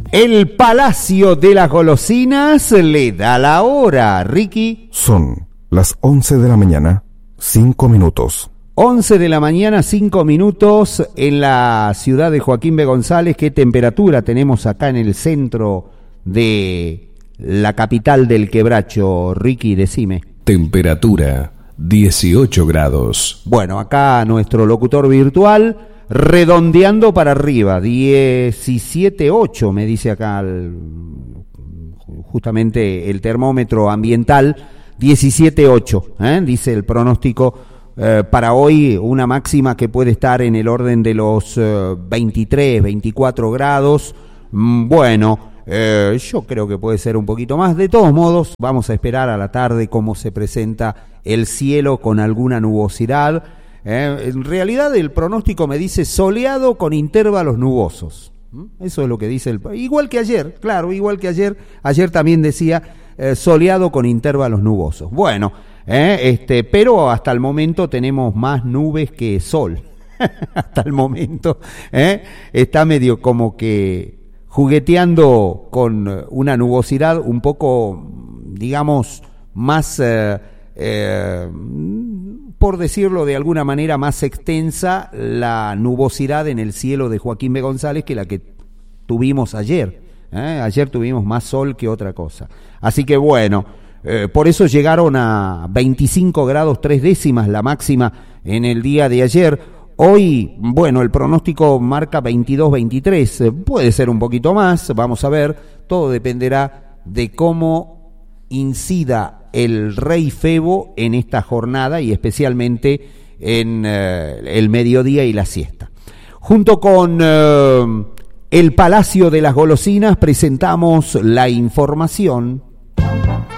El Palacio de las Golosinas le da la hora, Ricky. Son las 11 de la mañana, 5 minutos. 11 de la mañana, 5 minutos en la ciudad de Joaquín B. González. ¿Qué temperatura tenemos acá en el centro de la capital del Quebracho, Ricky? Decime. Temperatura 18 grados. Bueno, acá nuestro locutor virtual redondeando para arriba, 17.8 me dice acá justamente el termómetro ambiental, 17.8, dice el pronóstico para hoy, una máxima que puede estar en el orden de los 23, 24 grados. Bueno, yo creo que puede ser un poquito más. De todos modos, vamos a esperar a la tarde cómo se presenta el cielo con alguna nubosidad. En realidad el pronóstico me dice soleado con intervalos nubosos. Eso es lo que dice igual que ayer, claro, igual que ayer. Ayer también decía soleado con intervalos nubosos. Bueno, pero hasta el momento tenemos más nubes que sol. Hasta el momento está medio como que jugueteando con una nubosidad un poco, digamos, más por decirlo de alguna manera, más extensa la nubosidad en el cielo de Joaquín B. González que la que tuvimos ayer. Ayer tuvimos más sol que otra cosa. Así que bueno, por eso llegaron a 25 grados 3 décimas la máxima en el día de ayer. Hoy, bueno, el pronóstico marca 22, 23, puede ser un poquito más, vamos a ver, todo dependerá de cómo incida el rey Febo en esta jornada y especialmente en el mediodía y la siesta. Junto con el Palacio de las Golosinas presentamos la información